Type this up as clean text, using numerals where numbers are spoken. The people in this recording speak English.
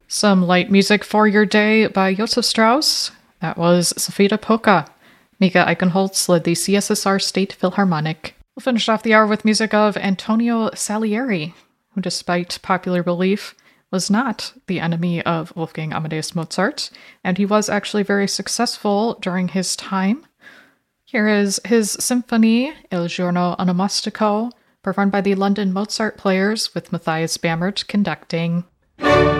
Some light music for your day by Josef Strauss. That was Safita Polka. Mika Eichenholz led the CSSR State Philharmonic. We'll finish off the hour with music of Antonio Salieri, who, despite popular belief, was not the enemy of Wolfgang Amadeus Mozart, and he was actually very successful during his time. Here is his symphony, Il Giorno Onomastico, performed by the London Mozart Players with Matthias Bamert conducting.